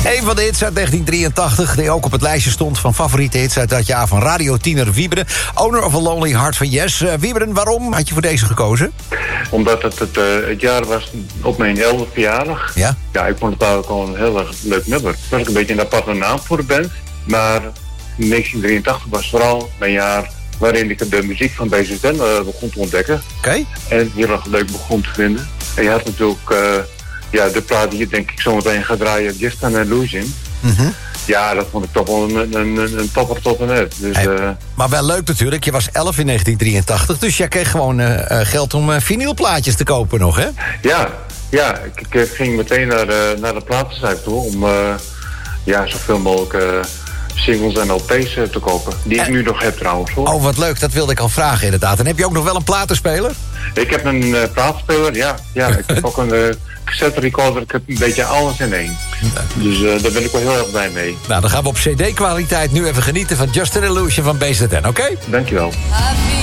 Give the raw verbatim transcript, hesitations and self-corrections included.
Een van de hits uit negentien drieëntachtig, die ook op het lijstje stond van favoriete hits uit dat jaar van radiotiener Wieberen. Owner of a Lonely Heart van Yes. Uh, Wieberen, waarom had je voor deze gekozen? Omdat het het, uh, het jaar was op mijn elfde verjaardag. Ja? Ja, ik vond het eigenlijk gewoon een heel erg leuk nummer. Het was ook een beetje een aparte naam voor de band. Maar negentien drieëntachtig was vooral mijn jaar waarin ik de muziek van B Z N uh, begon te ontdekken. Oké. Okay. En heel erg leuk begon te vinden. En je had natuurlijk uh, ja, de plaat die je denk ik zo meteen gaat draaien, Just an Illusion. Mm-hmm. Ja, dat vond ik toch wel een, een, een, een topper tot en met. Dus, hey, uh, maar wel leuk natuurlijk, je was elf in negentien drieëntachtig, dus jij kreeg gewoon uh, uh, geld om uh, vinylplaatjes te kopen nog, hè? Ja, ja ik, ik ging meteen naar de, naar de platenzaak toe om uh, ja, zoveel mogelijk uh, singles en L P's uh, te kopen. Die en... ik nu nog heb trouwens, hoor. Oh, wat leuk, dat wilde ik al vragen inderdaad. En heb je ook nog wel een platenspeler? Ik heb een uh, platenspeler, ja. ja ik heb ook een... Uh, cassette recorder, ik heb een beetje alles in één. Dus uh, daar ben ik wel heel erg blij mee. Nou, dan gaan we op C D-kwaliteit nu even genieten van Just an Illusion van B Z N, oké? Okay? Dankjewel.